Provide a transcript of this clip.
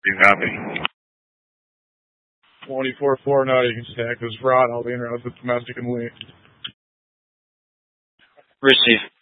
You copy. 24-4 now, you can stack this rod. I'll be in route with domestic and Lee. Receive.